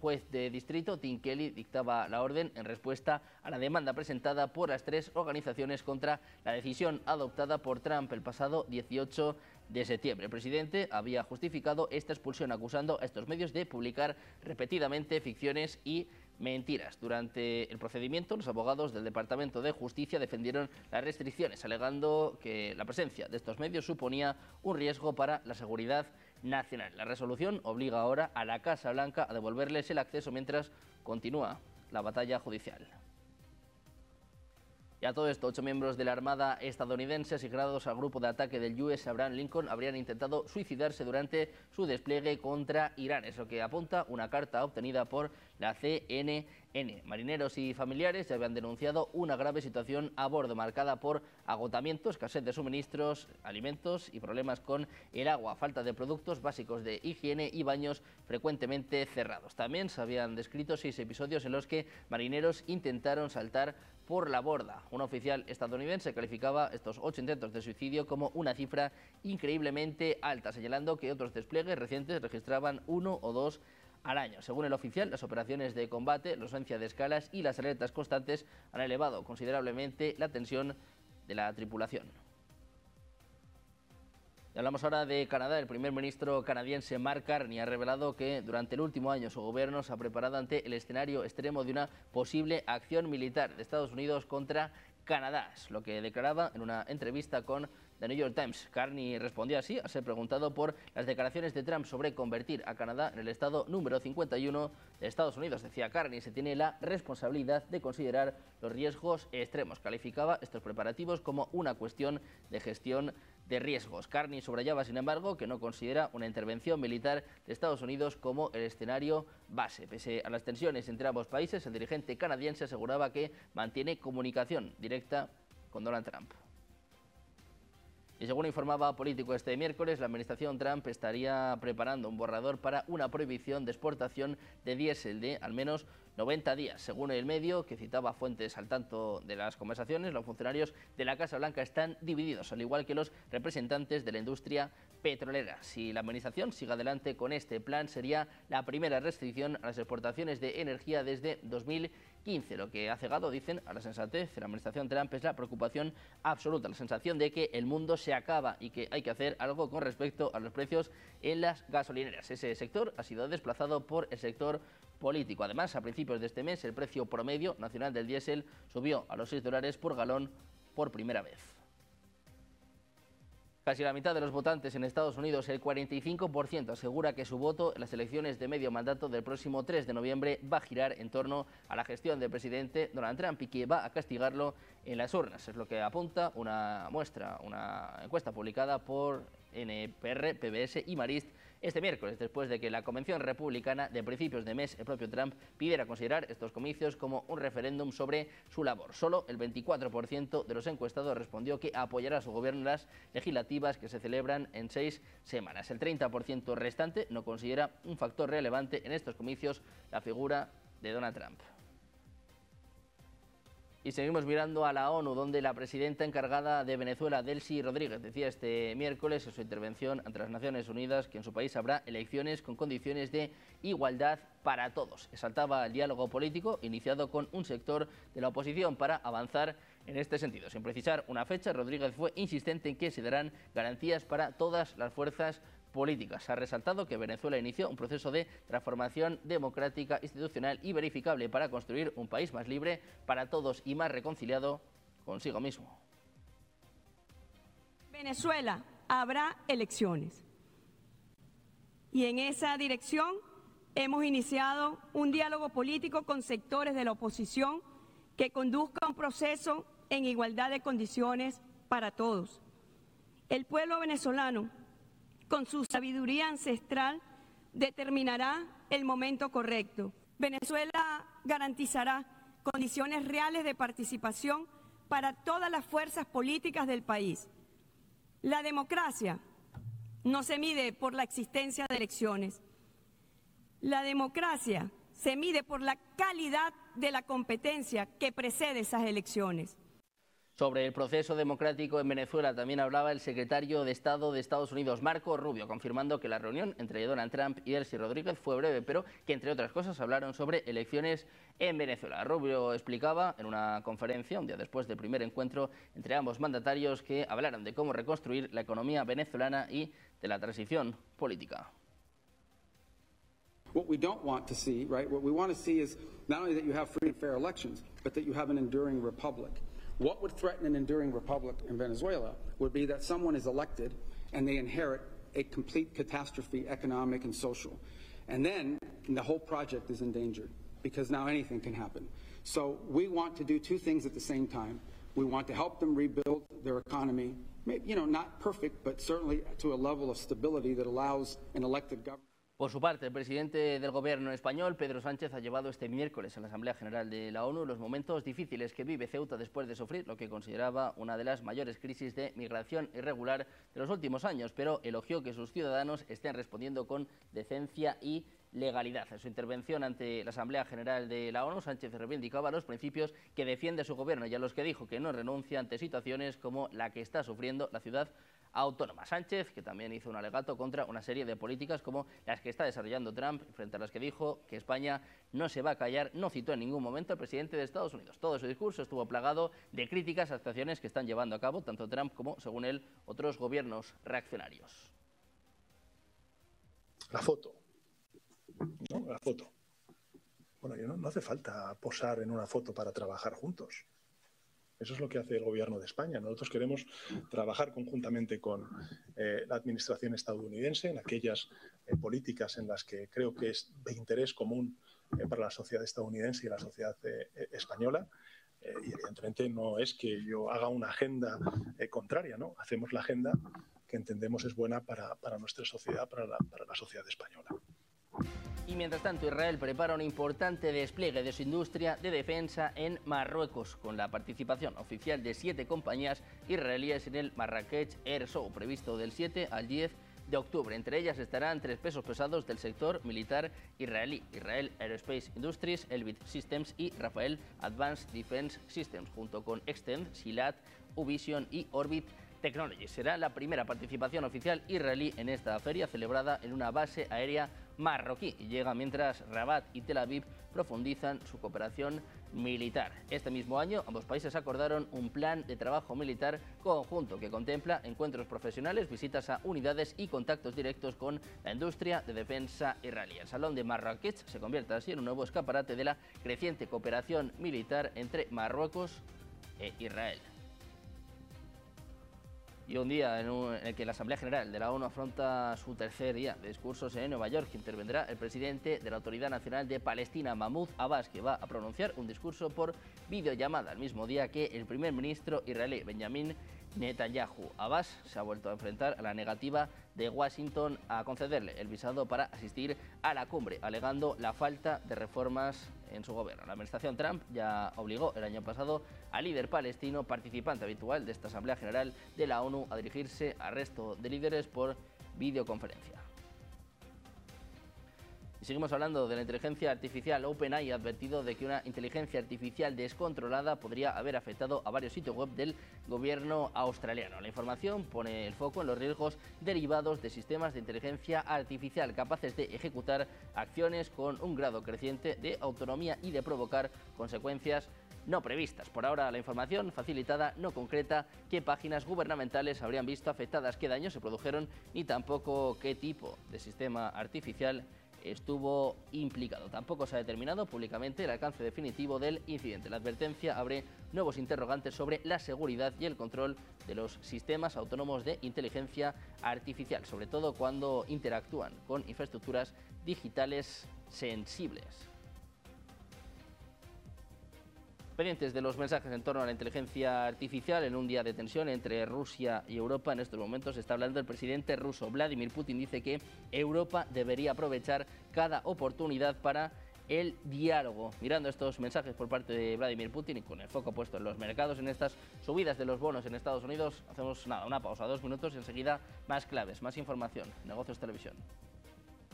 juez de distrito, Tim Kelly, dictaba la orden en respuesta a la demanda presentada por las tres organizaciones contra la decisión adoptada por Trump el pasado 18 de septiembre. El presidente había justificado esta expulsión acusando a estos medios de publicar repetidamente ficciones y mentiras. Durante el procedimiento, los abogados del Departamento de Justicia defendieron las restricciones, alegando que la presencia de estos medios suponía un riesgo para la seguridad nacional. La resolución obliga ahora a la Casa Blanca a devolverles el acceso mientras continúa la batalla judicial. Y a todo esto, 8 miembros de la Armada estadounidense asignados al grupo de ataque del US Abraham Lincoln habrían intentado suicidarse durante su despliegue contra Irán. Es lo que apunta una carta obtenida por la CNN. Marineros y familiares ya habían denunciado una grave situación a bordo marcada por agotamiento, escasez de suministros, alimentos y problemas con el agua, falta de productos básicos de higiene y baños frecuentemente cerrados. También se habían descrito 6 episodios en los que marineros intentaron saltar por la borda. Un oficial estadounidense calificaba estos 8 intentos de suicidio como una cifra increíblemente alta, señalando que otros despliegues recientes registraban 1 o 2 al año. Según el oficial, las operaciones de combate, la ausencia de escalas y las alertas constantes han elevado considerablemente la tensión de la tripulación. Y hablamos ahora de Canadá. El primer ministro canadiense Mark Carney ha revelado que durante el último año su gobierno se ha preparado ante el escenario extremo de una posible acción militar de Estados Unidos contra Canadá, es lo que declaraba en una entrevista con The New York Times. Carney respondió así a ser preguntado por las declaraciones de Trump sobre convertir a Canadá en el estado número 51 de Estados Unidos. Decía Carney, se tiene la responsabilidad de considerar los riesgos extremos. Calificaba estos preparativos como una cuestión de gestión de riesgos. Carney subrayaba, sin embargo, que no considera una intervención militar de Estados Unidos como el escenario base. Pese a las tensiones entre ambos países, el dirigente canadiense aseguraba que mantiene comunicación directa con Donald Trump. Y según informaba Político este miércoles, la administración Trump estaría preparando un borrador para una prohibición de exportación de diésel de al menos 90 días. Según el medio, que citaba fuentes al tanto de las conversaciones, los funcionarios de la Casa Blanca están divididos, al igual que los representantes de la industria petrolera. Si la administración sigue adelante con este plan, sería la primera restricción a las exportaciones de energía desde 2015. Lo que ha cegado, dicen, a la sensatez de la administración Trump es la preocupación absoluta, la sensación de que el mundo se acaba y que hay que hacer algo con respecto a los precios en las gasolineras. Ese sector ha sido desplazado por el sector político. Además, a principios de este mes, el precio promedio nacional del diésel subió a los $6 por galón por primera vez. Casi la mitad de los votantes en Estados Unidos, el 45%, asegura que su voto en las elecciones de medio mandato del próximo 3 de noviembre va a girar en torno a la gestión del presidente Donald Trump y que va a castigarlo en las urnas. Es lo que apunta una encuesta publicada por NPR, PBS y Marist este miércoles, después de que la convención republicana de principios de mes, el propio Trump, pidiera considerar estos comicios como un referéndum sobre su labor. Solo el 24% de los encuestados respondió que apoyará a su gobierno en las legislativas que se celebran en 6 semanas. El 30% restante no considera un factor relevante en estos comicios la figura de Donald Trump. Y seguimos mirando a la ONU, donde la presidenta encargada de Venezuela, Delcy Rodríguez, decía este miércoles en su intervención ante las Naciones Unidas que en su país habrá elecciones con condiciones de igualdad para todos. Exaltaba el diálogo político iniciado con un sector de la oposición para avanzar en este sentido. Sin precisar una fecha, Rodríguez fue insistente en que se darán garantías para todas las fuerzas políticas. Ha resaltado que Venezuela inició un proceso de transformación democrática, institucional y verificable para construir un país más libre para todos y más reconciliado consigo mismo. Venezuela habrá elecciones y en esa dirección hemos iniciado un diálogo político con sectores de la oposición que conduzca un proceso en igualdad de condiciones para todos. El pueblo venezolano, con su sabiduría ancestral, determinará el momento correcto. Venezuela garantizará condiciones reales de participación para todas las fuerzas políticas del país. La democracia no se mide por la existencia de elecciones. La democracia se mide por la calidad de la competencia que precede esas elecciones. Sobre el proceso democrático en Venezuela también hablaba el secretario de Estado de Estados Unidos, Marco Rubio, confirmando que la reunión entre Donald Trump y Delcy Rodríguez fue breve, pero que, entre otras cosas, hablaron sobre elecciones en Venezuela. Rubio explicaba en una conferencia, un día después del primer encuentro entre ambos mandatarios, que hablaron de cómo reconstruir la economía venezolana y de la transición política. What we don't want to see, right? What we want to see is not only that you have free and fair elections, but that you have an enduring republic. What would threaten an enduring republic in Venezuela would be that someone is elected and they inherit a complete catastrophe, economic and social. And then the whole project is endangered because now anything can happen. So we want to do two things at the same time. We want to help them rebuild their economy, maybe, not perfect, but certainly to a level of stability that allows an elected government. Por su parte, el presidente del gobierno español, Pedro Sánchez, ha llevado este miércoles en la Asamblea General de la ONU los momentos difíciles que vive Ceuta después de sufrir lo que consideraba una de las mayores crisis de migración irregular de los últimos años, pero elogió que sus ciudadanos estén respondiendo con decencia y legalidad. En su intervención ante la Asamblea General de la ONU, Sánchez reivindicaba los principios que defiende su gobierno y a los que dijo que no renuncia ante situaciones como la que está sufriendo la ciudad autónoma. Sánchez, que también hizo un alegato contra una serie de políticas como las que está desarrollando Trump, frente a las que dijo que España no se va a callar, no citó en ningún momento al presidente de Estados Unidos. Todo su discurso estuvo plagado de críticas a actuaciones que están llevando a cabo tanto Trump como, según él, otros gobiernos reaccionarios. La foto. ¿No? La foto. Bueno, no hace falta posar en una foto para trabajar juntos. Eso es lo que hace el gobierno de España. Nosotros queremos trabajar conjuntamente con la administración estadounidense en aquellas políticas en las que creo que es de interés común para la sociedad estadounidense y la sociedad española. Y evidentemente no es que yo haga una agenda contraria, ¿no? Hacemos la agenda que entendemos es buena para nuestra sociedad, para la sociedad española. Y mientras tanto, Israel prepara un importante despliegue de su industria de defensa en Marruecos, con la participación oficial de 7 compañías israelíes en el Marrakech Air Show, previsto del 7 al 10 de octubre. Entre ellas estarán 3 pesos pesados del sector militar israelí: Israel Aerospace Industries, Elbit Systems y Rafael Advanced Defense Systems, junto con Extend, Silat, Uvision y Orbit Technologies. Será la primera participación oficial israelí en esta feria, celebrada en una base aérea marroquí, y llega mientras Rabat y Tel Aviv profundizan su cooperación militar. Este mismo año, ambos países acordaron un plan de trabajo militar conjunto que contempla encuentros profesionales, visitas a unidades y contactos directos con la industria de defensa israelí. El Salón de Marrakech se convierte así en un nuevo escaparate de la creciente cooperación militar entre Marruecos e Israel. Y un día en el que la Asamblea General de la ONU afronta su tercer día de discursos en Nueva York, intervendrá el presidente de la Autoridad Nacional de Palestina, Mahmoud Abbas, que va a pronunciar un discurso por videollamada el mismo día que el primer ministro israelí, Benjamin Netanyahu. Abbas se ha vuelto a enfrentar a la negativa de Washington a concederle el visado para asistir a la cumbre, alegando la falta de reformas en su gobierno. La administración Trump ya obligó el año pasado al líder palestino, participante habitual de esta Asamblea General de la ONU, a dirigirse al resto de líderes por videoconferencia. Y seguimos hablando de la inteligencia artificial. OpenAI ha advertido de que una inteligencia artificial descontrolada podría haber afectado a varios sitios web del gobierno australiano. La información pone el foco en los riesgos derivados de sistemas de inteligencia artificial capaces de ejecutar acciones con un grado creciente de autonomía y de provocar consecuencias no previstas. Por ahora, la información facilitada no concreta qué páginas gubernamentales habrían visto afectadas, qué daños se produjeron, ni tampoco qué tipo de sistema artificial estuvo implicado. Tampoco se ha determinado públicamente el alcance definitivo del incidente. La advertencia abre nuevos interrogantes sobre la seguridad y el control de los sistemas autónomos de inteligencia artificial, sobre todo cuando interactúan con infraestructuras digitales sensibles. Pendientes de los mensajes en torno a la inteligencia artificial, en un día de tensión entre Rusia y Europa, en estos momentos está hablando el presidente ruso. Vladimir Putin dice que Europa debería aprovechar cada oportunidad para el diálogo. Mirando estos mensajes por parte de Vladimir Putin y con el foco puesto en los mercados, en estas subidas de los bonos en Estados Unidos, hacemos una pausa, 2 minutos y enseguida más claves, más información. Negocios Televisión.